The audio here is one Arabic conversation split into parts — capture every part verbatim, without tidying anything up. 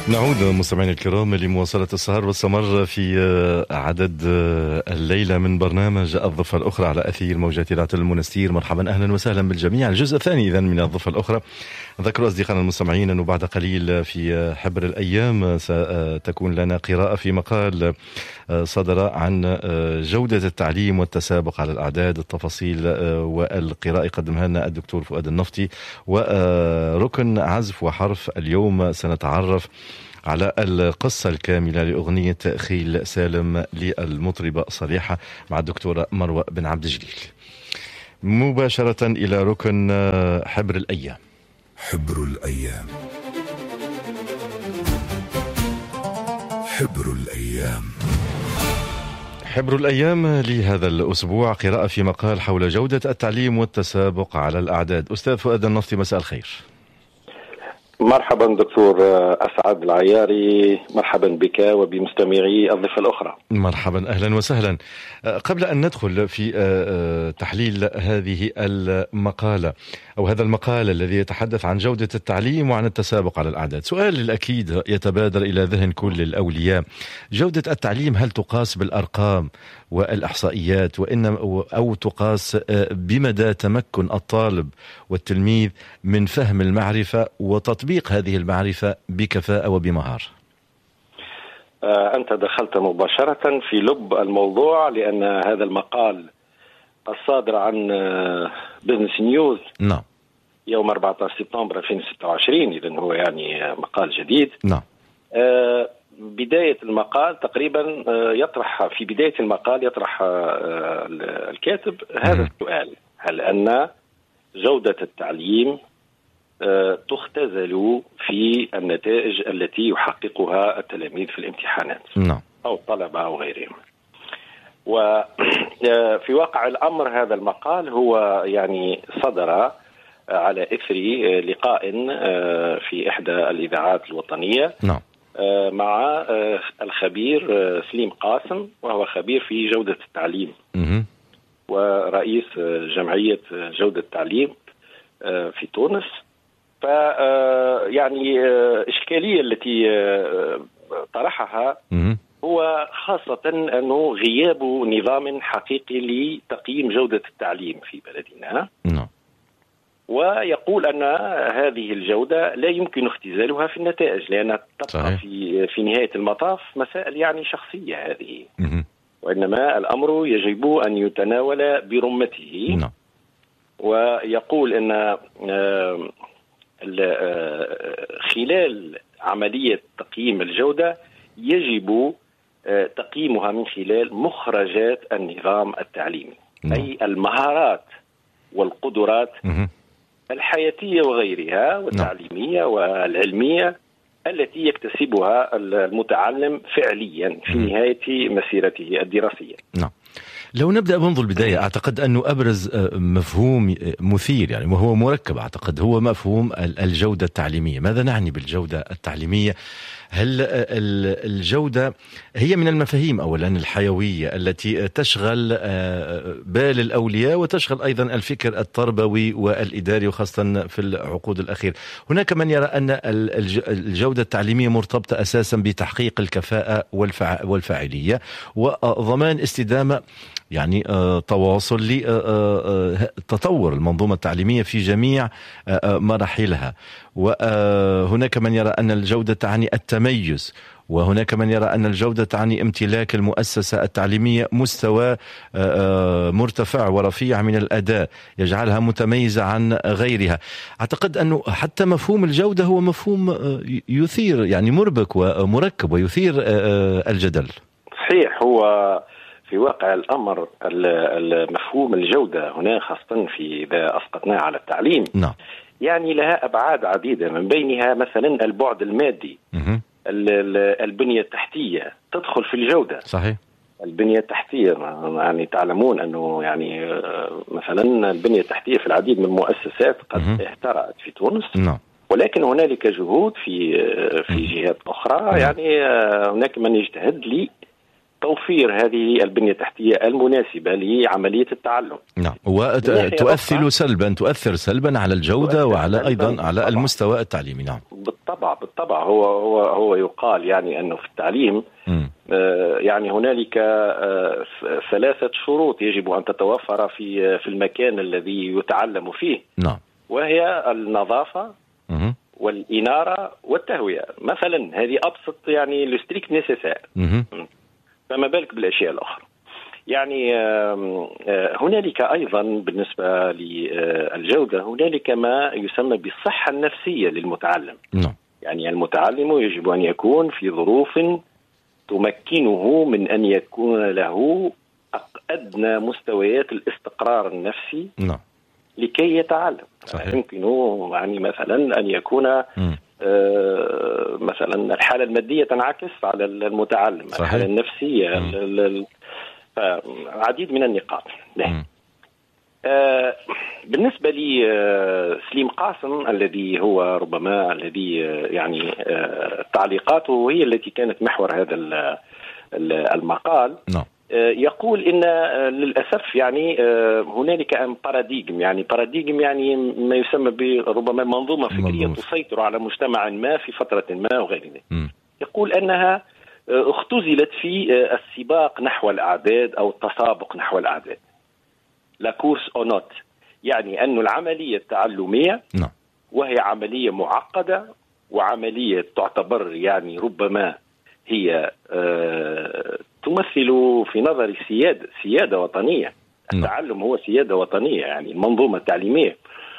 نعود مستمعينا الكرام لمواصلة السهر والسمر في عدد الليلة من برنامج الضفة الأخرى على أثير موجات إذاعة المنستير. مرحبا أهلا وسهلا بالجميع. الجزء الثاني إذن من الضفة الأخرى. ذكروا أصدقائنا المستمعين أنه بعد قليل في حبر الأيام ستكون لنا قراءة في مقال صدر عن جودة التعليم والتسابق على الأعداد. التفاصيل والقراءة قدمها لنا الدكتور فؤاد النفطي. وركن عزف وحرف اليوم سنتعرف على القصة الكاملة لأغنية خيل سالم للمطربة صريحة مع الدكتورة مروة بن عبد الجليل. مباشرة إلى ركن حبر الأيام. حبر الأيام. حبر الأيام. حبر الأيام لهذا الأسبوع قراءة في مقال حول جودة التعليم والتسابق على الأعداد. أستاذ فؤاد النفطي، مساء الخير. مرحبا دكتور أسعد العياري، مرحبا بك وبمستمعي الضفة الأخرى. مرحبا، أهلا وسهلا. قبل أن ندخل في تحليل هذه المقالة أو هذا المقال الذي يتحدث عن جودة التعليم وعن التسابق على الأعداد، سؤال الأكيد يتبادر إلى ذهن كل الأولياء: جودة التعليم هل تقاس بالأرقام والإحصائيات وإن أو تقاس بمدى تمكن الطالب والتلميذ من فهم المعرفة وتطبيق هذه المعرفة بكفاءة وبمهارة؟ أنت دخلت مباشرة في لب الموضوع، لأن هذا المقال الصادر عن بزنس نيوز نعم يوم أربعة عشر سبتمبر ألفين وستة وعشرين، إذن هو يعني مقال جديد. نعم. بداية المقال تقريبا يطرح في بداية المقال يطرح الكاتب هذا السؤال: هل أن جودة التعليم تختزل في النتائج التي يحققها التلاميذ في الامتحانات نعم. أو الطلبة أو غيرهم؟ وفي واقع الأمر هذا المقال هو يعني صدر على إثر لقاء في إحدى الإذاعات الوطنية نعم. مع الخبير سليم قاسم، وهو خبير في جودة التعليم م- ورئيس جمعية جودة التعليم في تونس. ف يعني الإشكالية التي طرحها م- هو خاصة أنه غياب نظام حقيقي لتقييم جودة التعليم في بلدنا. نعم. ويقول أن هذه الجودة لا يمكن اختزالها في النتائج، لأنها تبقى في في نهاية المطاف مسائل يعني شخصية هذه، م- وإنما الأمر يجب أن يتناول برمته. نعم. ويقول أن خلال عملية تقييم الجودة يجب تقييمها من خلال مخرجات النظام التعليمي، نعم. أي المهارات والقدرات م- الحياتية وغيرها والتعليمية والعلمية التي يكتسبها المتعلم فعليا في نهاية مسيرته الدراسية. نعم. لو نبدأ منذ البداية، أعتقد أنه أبرز مفهوم مثير يعني وهو مركب، أعتقد هو مفهوم الجودة التعليمية. ماذا نعني بالجودة التعليمية؟ هل الجودة هي من المفاهيم أولا الحيوية التي تشغل بال الأولياء وتشغل أيضا الفكر التربوي والإداري، وخاصة في العقود الأخيرة هناك من يرى أن الجودة التعليمية مرتبطة أساسا بتحقيق الكفاءة والفاعلية وضمان استدامة يعني تواصل لتطور المنظومة التعليمية في جميع مراحلها. وهناك من يرى أن الجودة تعني التميز، وهناك من يرى أن الجودة تعني امتلاك المؤسسة التعليمية مستوى مرتفع ورفيع من الأداء يجعلها متميزة عن غيرها. أعتقد أنه حتى مفهوم الجودة هو مفهوم يثير يعني مربك ومركب ويثير الجدل. صحيح، هو في واقع الأمر المفهوم الجودة هنا خاصة في إذا أسقطناه على التعليم نعم. يعني لها أبعاد عديدة، من بينها مثلا البعد المادي. م- البنية التحتية تدخل في الجودة. صحيح. البنية التحتية يعني تعلمون أنه يعني مثلا البنية التحتية في العديد من المؤسسات قد م- اهترأت في تونس. نعم. ولكن هنالك جهود في في جهات أخرى. يعني هناك من يجتهد لي توفير هذه البنية التحتية المناسبة لعملية التعلم. نعم، وتؤثر سلبا تؤثر سلبا على الجودة وعلى أيضا على المستوى التعليمي. نعم بالطبع بالطبع هو هو هو يقال يعني أنه في التعليم آه يعني هنالك آه ثلاثة شروط يجب أن تتوفر في في المكان الذي يتعلم فيه. نعم، وهي النظافة م- والإنارة والتهوية مثلا. هذه أبسط يعني لستريك نيسيسير، فما بالك بالأشياء الأخرى. يعني هنالك أيضا بالنسبة للجودة هنالك ما يسمى بالصحة النفسية للمتعلم. نعم. يعني المتعلم يجب أن يكون في ظروف تمكنه من أن يكون له أدنى مستويات الاستقرار النفسي. نعم. لكي يتعلم. صحيح. يمكنه يعني مثلا أن يكون آه مثلا الحالة المادية تنعكس على المتعلم. صحيح. الحالة النفسية، عديد من النقاط. آه بالنسبة لي آه سليم قاسم الذي هو ربما الذي آه يعني آه تعليقاته هي التي كانت محور هذا المقال. نعم. يقول إن للأسف يعني هنالك باراديغم، يعني باراديغم يعني ما يسمى بربما منظومة فكرية منظومة. تسيطر على مجتمع ما في فترة ما وغير ذلك. يقول أنها اختزلت في السباق نحو الأعداد أو التسابق نحو الأعداد، لا كورس أو نوت. يعني أن العملية التعلمية نعم. وهي عملية معقدة وعملية تعتبر يعني ربما هي آه تمثل في نظري سيادة سيادة وطنية. التعلم هو سيادة وطنية، يعني المنظومة التعليمية.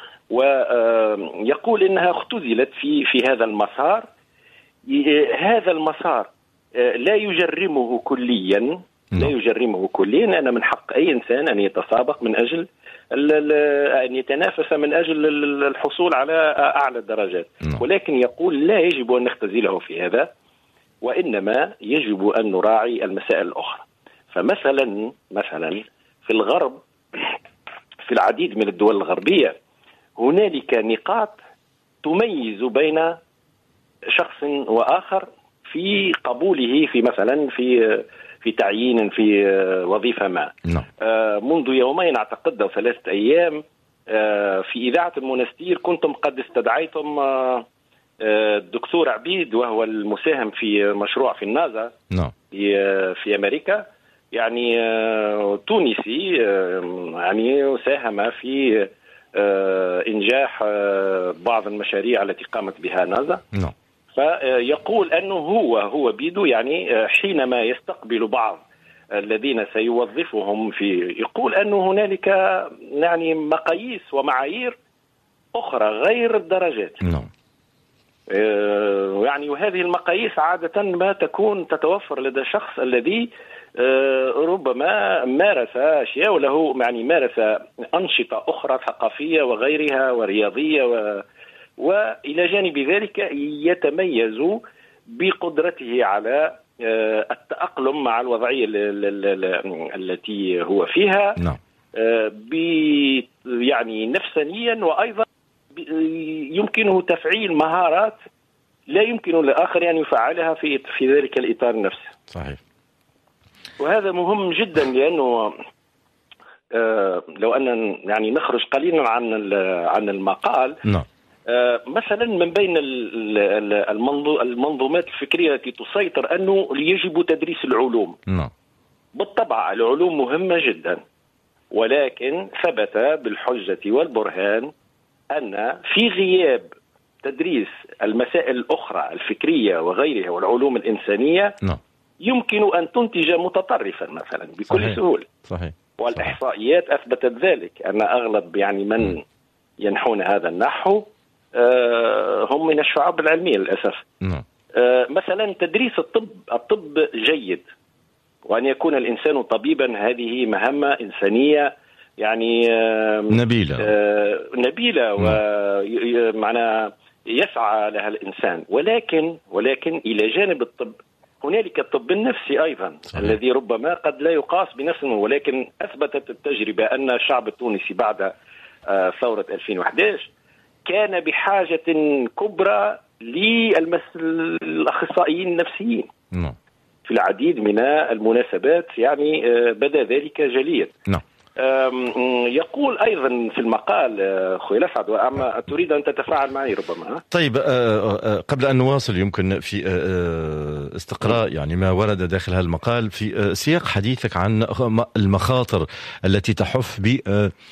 ويقول إنها اختزلت في في هذا المسار. هذا المسار لا يجرمه كليا، لا يجرمه كليا. أنا من حق أي إنسان أن يتسابق من أجل أن يتنافس من أجل الحصول على أعلى الدرجات، ولكن يقول لا يجب أن نختزله في هذا، وإنما يجب أن نراعي المسائل الأخرى. فمثلا مثلا في الغرب، في العديد من الدول الغربية هنالك نقاط تميز بين شخص وآخر في قبوله في مثلا في في تعيين في وظيفة ما. منذ يومين أعتقد أو ثلاثة أيام في إذاعة المونستير كنتم قد استدعيتم الدكتور عبيد، وهو المساهم في مشروع في النازا no. في في أمريكا، يعني تونسي، يعني ساهم في إنجاح بعض المشاريع التي قامت بها نازا. no. فيقول أنه هو هو بيدو يعني حينما يستقبل بعض الذين سيوظفهم في، يقول أنه هنالك يعني مقاييس ومعايير أخرى غير الدرجات. no. يعني وهذه المقاييس عادة ما تكون تتوفر لدى الشخص الذي ربما مارس أشياء وله يعني مارس أنشطة أخرى ثقافية وغيرها ورياضية و... وإلى جانب ذلك يتميز بقدرته على التأقلم مع الوضعية التي هو فيها no. ب يعني نفسانيا، وأيضا يمكنه تفعيل مهارات لا يمكن للآخر أن يفعلها في في ذلك الإطار النفسي. صحيح. وهذا مهم جدا، لأنه آه لو أن يعني نخرج قليلا عن عن المقال. نعم. آه مثلا من بين المنظومات الفكرية التي تسيطر أنه يجب تدريس العلوم. نعم. بالطبع العلوم مهمة جدا، ولكن ثبت بالحجة والبرهان أن في غياب تدريس المسائل الأخرى الفكرية وغيرها والعلوم الإنسانية نعم. يمكن أن تنتج متطرفا مثلا بكل صحيح. سهولة. صحيح. والإحصائيات صحيح. أثبتت ذلك، أن أغلب يعني من م. ينحون هذا النحو آه هم من الشعوب العلمية للأسف. نعم. آه مثلا تدريس الطب الطب جيد، وأن يكون الإنسان طبيبا هذه مهمة إنسانية يعني آه نبيلة آه نبيلة ومعنى يسعى لها الإنسان. ولكن ولكن إلى جانب الطب هنالك الطب النفسي أيضا. صحيح. الذي ربما قد لا يقاس بنفسه، ولكن أثبتت التجربة أن الشعب التونسي بعد آه ثورة ألفين وأحد عشر كان بحاجة كبرى للأخصائيين النفسيين. نعم. في العديد من المناسبات، يعني بدا ذلك جليا. نعم. يقول أيضا في المقال خوي الأسعد، أما تريد أن تتفاعل معي ربما. طيب قبل أن نواصل، يمكن في استقراء يعني ما ورد داخل هذا المقال في سياق حديثك عن المخاطر التي تحف ب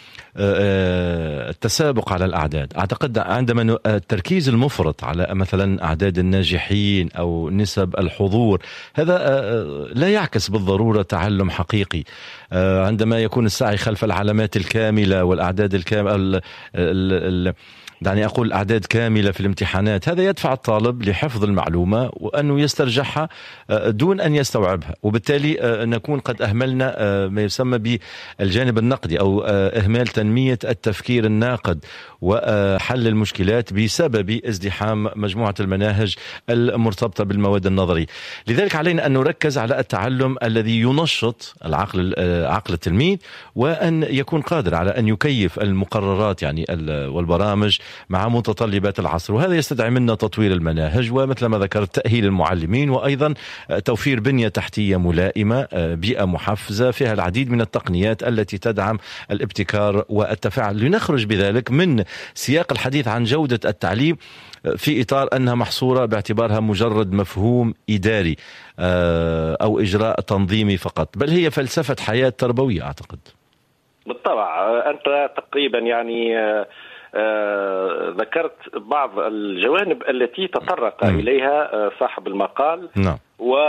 التسابق على الأعداد. أعتقد عندما التركيز المفرط على مثلا أعداد الناجحين أو نسب الحضور، هذا لا يعكس بالضرورة تعلم حقيقي. عندما يكون السعي خلف العلامات الكاملة والأعداد الكاملة، دعني أقول أعداد كاملة في الامتحانات، هذا يدفع الطالب لحفظ المعلومة وأنه يسترجعها دون أن يستوعبها، وبالتالي نكون قد أهملنا ما يسمى بالجانب النقدي أو إهمال تنمية التفكير الناقد وحل المشكلات بسبب ازدحام مجموعة المناهج المرتبطة بالمواد النظري. لذلك علينا أن نركز على التعلم الذي ينشط العقل عقل التلميذ، وأن يكون قادر على أن يكيف المقررات يعني والبرامج مع متطلبات العصر، وهذا يستدعي منا تطوير المناهج، ومثل ما ذكرت تأهيل المعلمين، وأيضا توفير بنية تحتية ملائمة، بيئة محفزة فيها العديد من التقنيات التي تدعم الابتكار والتفاعل، لنخرج بذلك من سياق الحديث عن جودة التعليم في إطار أنها محصورة باعتبارها مجرد مفهوم إداري أو إجراء تنظيمي فقط، بل هي فلسفة حياة تربوية. أعتقد بالطبع أنت تقريبا يعني آه ذكرت بعض الجوانب التي تطرق م. إليها صاحب المقال. نعم.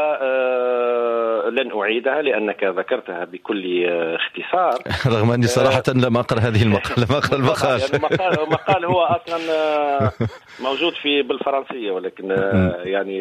ولن أعيدها لأنك ذكرتها بكل اختصار، رغم أني صراحة لم أقرأ هذه المقالة، لم أقرأ المقال. يعني المقال, المقال هو أصلا موجود في بالفرنسية، ولكن يعني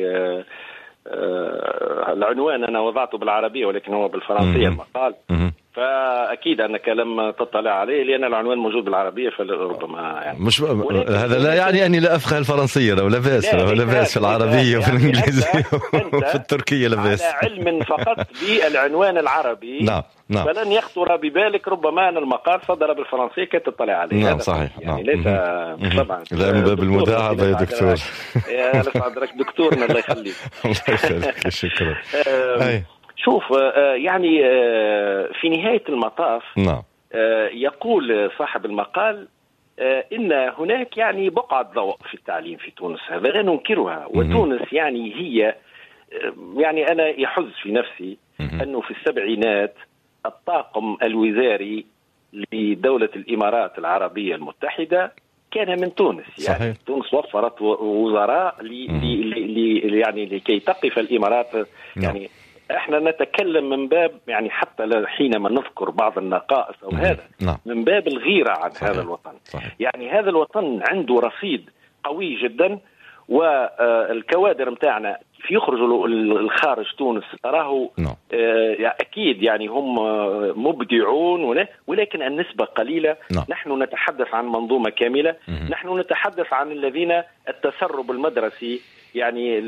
العنوان أنا وضعته بالعربية ولكن هو بالفرنسية المقال، فأكيد أنك لم تطلع عليه لأن العنوان موجود بالعربية، فربما يعني مش هذا لا يعني أني لا أفقه الفرنسية، لا لا بأس لا بأس في العربية وفي الإنجليزية وفي التركية لا بأس، على علم فقط بالعنوان العربي. نعم نعم. فلن يخطر ببالك ربما أن المقال صدر بالفرنسية كي تطلع عليه. نعم صحيح. يعني نعم. ليس طبعا لا من باب المداعبة يا دكتور. يا لسعدك دكتورنا الله يخليك. الله يخليك، شكرا. شوف يعني في نهاية المطاف نعم. يقول صاحب المقال إن هناك يعني بقعة ضوء في التعليم في تونس، هذا لا ننكرها، وتونس يعني هي يعني أنا يحز في نفسي أنه في السبعينات الطاقم الوزاري لدولة الإمارات العربية المتحدة كان من تونس. يعني صحيح. تونس وفرت وزراء لي لي يعني لكي تقف الإمارات. يعني احنا نتكلم من باب يعني حتى حينما نذكر بعض النقائص او مم. هذا نعم. من باب الغيرة عن صحيح. هذا الوطن صحيح. يعني هذا الوطن عنده رصيد قوي جدا، والكوادر متاعنا في يخرجوا الخارج تونس تراه نعم. اكيد يعني هم مبدعون، ولكن النسبة قليلة. نعم. نحن نتحدث عن منظومة كاملة. مم. نحن نتحدث عن الذين التسرب المدرسي، يعني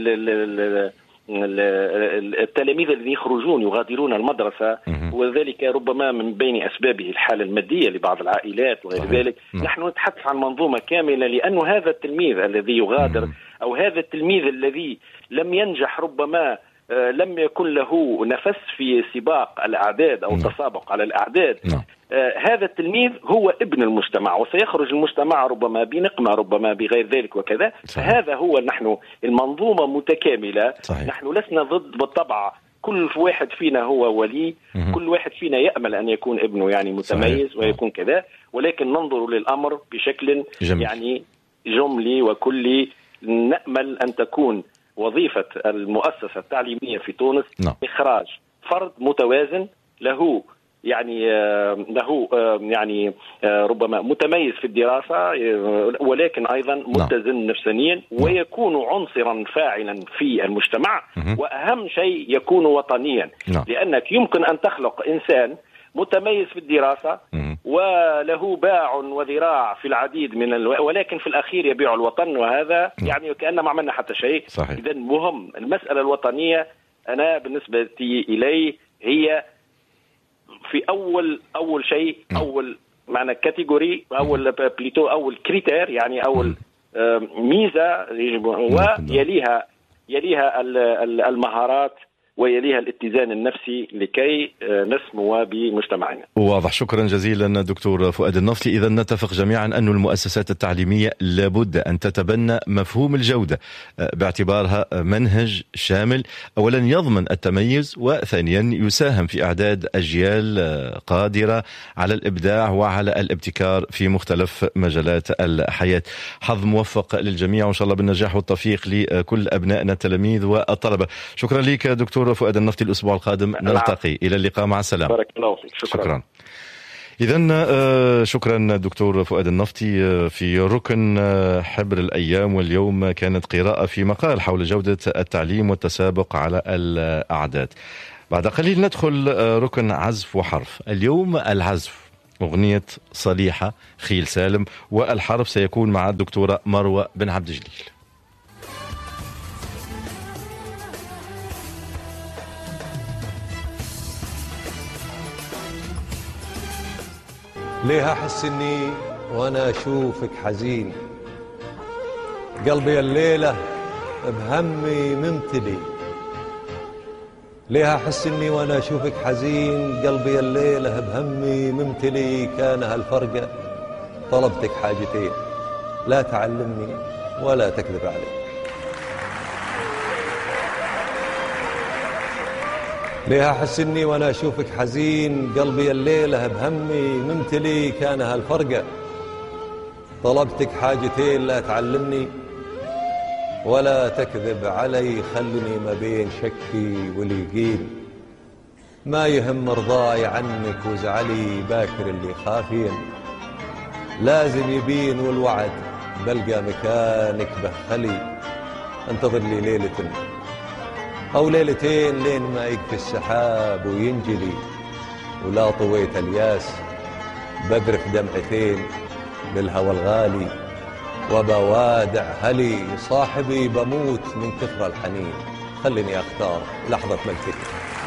التلاميذ الذين يخرجون يغادرون المدرسة، وذلك ربما من بين أسبابه الحالة المادية لبعض العائلات وغير ذلك. نحن نتحدث عن منظومة كاملة، لأن هذا التلميذ الذي يغادر أو هذا التلميذ الذي لم ينجح ربما لم يكن له نفس في سباق الأعداد أو تسابق على الأعداد. آه هذا التلميذ هو ابن المجتمع، وسيخرج المجتمع ربما بنقمة ربما بغير ذلك وكذا. فهذا هو نحن المنظومة متكاملة. صحيح. نحن لسنا ضد بالطبع، كل واحد فينا هو ولي. مم. كل واحد فينا يأمل أن يكون ابنه يعني متميز. صحيح. ويكون كذا، ولكن ننظر للأمر بشكل جميل. يعني جملي وكلي. نأمل أن تكون وظيفة المؤسسة التعليمية في تونس no. إخراج فرد متوازن له يعني له يعني ربما متميز في الدراسة، ولكن أيضا متزن no. نفسانيا، no. ويكون عنصرا فاعلا في المجتمع. mm-hmm. وأهم شيء يكون وطنيا. no. لأنك يمكن أن تخلق إنسان متميز في الدراسة mm-hmm. وله باع وذراع في العديد من ال... ولكن في الأخير يبيع الوطن، وهذا mm-hmm. يعني كأننا ما عملنا حتى شيء. إذن مهم المسألة الوطنية. أنا بالنسبة إلي هي في أول أول شيء mm-hmm. أول معنى كاتيجوري أول بليتو أول كريتير يعني أول mm-hmm. ميزة، ويليها يليها المهارات ويليها الاتزان النفسي لكي نسمو بمجتمعنا. واضح. شكرا جزيلا دكتور فؤاد النفطي. إذا نتفق جميعا أن المؤسسات التعليمية لابد أن تتبنى مفهوم الجودة باعتبارها منهج شامل، أولا يضمن التميز، وثانيا يساهم في إعداد أجيال قادرة على الإبداع وعلى الابتكار في مختلف مجالات الحياة. حظ موفق للجميع وإن شاء الله بالنجاح والتوفيق لكل أبنائنا التلاميذ والطلبة. شكرا لك دكتور فؤاد النفطي. الأسبوع القادم نلتقي. إلى اللقاء، مع السلامة. بارك الله فيك. شكرا, شكرا. إذن شكرا دكتور فؤاد النفطي. في ركن حبر الأيام واليوم كانت قراءة في مقال حول جودة التعليم والتسابق على الأعداد. بعد قليل ندخل ركن عزف وحرف. اليوم العزف، أغنية صليحة خيل سالم، والحرف سيكون مع الدكتورة مروة بن عبد الجليل. ليه أحس إني وأنا أشوفك حزين، قلبي الليلة بهمي ممتلي. ليه أحس إني وأنا أشوفك حزين، قلبي الليلة بهمي ممتلي. كان هالفرقة طلبتك حاجتين، لا تعلمني ولا تكذب علي. ليه أحس إني وأنا أشوفك حزين، قلبي الليلة بهمي ممتلي. كان هالفرقة طلبتك حاجتين، لا تعلمني ولا تكذب علي. خلني ما بين شكي واليقين، ما يهم رضاي عنك وزعلي. باكر اللي خافين لازم يبين، والوعد بلقى مكانك بخلي. انتظر لي ليلة أو ليلتين لين ما يكفي السحاب وينجلي. ولا طويت الياس بذرف دمعتين بالهوى الغالي، وبوادع هلي صاحبي بموت من كثر الحنين. خلني أختار لحظة ملكتي.